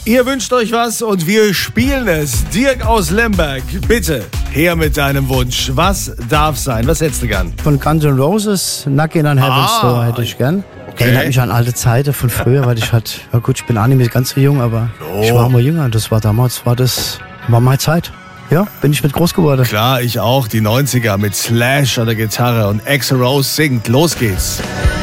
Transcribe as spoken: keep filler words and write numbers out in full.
Ihr wünscht euch was und wir spielen es. Dirk aus Lemberg, bitte her mit deinem Wunsch. Was darf sein? Was hättest du gern? Von Guns N' Roses, Knockin' on Heaven's Ah, Door hätte ich gern. okay. Erinnert mich an alte Zeiten von früher, weil ich halt, ja gut, ich bin auch nicht mehr ganz so jung, aber Oh. ich war mal jünger. Das war damals, war das, war meine Zeit. Ja, bin ich mit groß geworden. Klar, ich auch. Die neunziger mit Slash an der Gitarre und Axl Rose singt. Los geht's.